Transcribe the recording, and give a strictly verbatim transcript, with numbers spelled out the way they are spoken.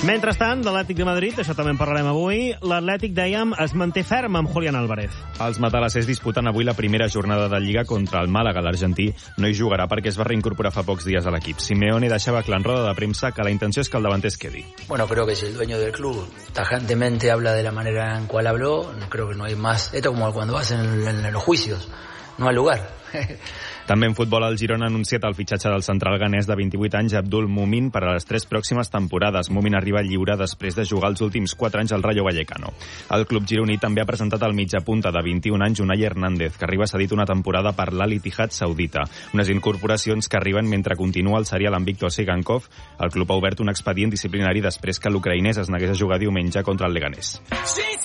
Mentrestant, l'Atlètic de Madrid, això també en parlarem avui, l'Atlètic, dèiem, es manté ferm amb Julián Álvarez. Els matalassers disputen avui la primera jornada de Lliga contra el Màlaga. L'argentí no hi jugarà perquè es va reincorporar fa pocs dies a l'equip. Simeone deixava clar en roda de premsa que la intenció és que el davanter es quedi. Bueno, creo que si el dueño del club tajantemente habla de la manera en cual habló, creo que no hay más. Esto como cuando vas en, en, en los juicios, no hay lugar. També en futbol, el Girona ha anunciat el fitxatge del central ganès de vint-i-vuit anys, Abdul Mumin, per a les tres pròximes temporades. Mumin arriba lliure després de jugar els últims quatre anys al Rayo Vallecano. El club gironí també ha presentat el mitjapunta de vint-i-un anys, Unai Hernández, que arriba cedit una temporada per l'Al Ittihad saudita. Unes incorporacions que arriben mentre continua el serial amb Viktor Sigankov. El club ha obert un expedient disciplinari després que l'ucraïnès es negués a jugar diumenge contra el Leganés.